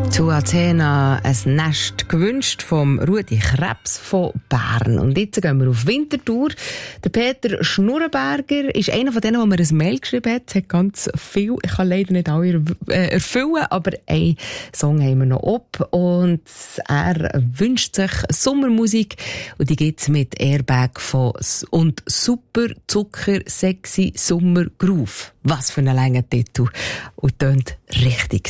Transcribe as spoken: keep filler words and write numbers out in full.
Zu Athena ein Nest gewünscht vom Rudi Krebs von Bern. Und jetzt gehen wir auf Winterthur. Der Peter Schnurrenberger ist einer von denen, der mir ein Mail geschrieben hat. Es hat ganz viel. Ich kann leider nicht alle erfüllen, aber einen Song haben wir noch ab. Und er wünscht sich Sommermusik. Und die gibt's mit Airbag von und Super Zucker Sexy Sommer Groove. Was für ein langer Titel. Und tönt richtig.